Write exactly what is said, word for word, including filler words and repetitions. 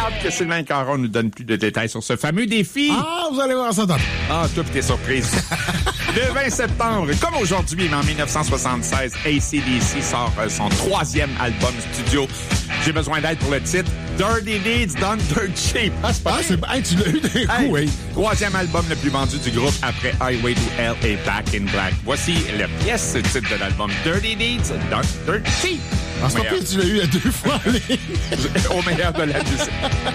hâte que Sylvain Caron nous donne plus de détails sur ce fameux défi. Ah, vous allez voir ça tantôt. Ah, toutes tes surprises. Le vingt septembre, comme aujourd'hui, mais en dix-neuf cent soixante-seize, A C D C sort euh, son troisième album studio. J'ai besoin d'aide pour le titre. Dirty Deeds Done Dirt Cheap. Ah, c'est pas ah, c'est... Hey, tu l'as eu d'un coup, hey, oui. Troisième album le plus vendu du groupe après Highway to Hell et Back in Black. Voici la pièce titre de l'album Dirty Deeds Done Dirt Cheap. Ah, c'est pas pire, tu l'as eu à deux fois. Au meilleur de la musique.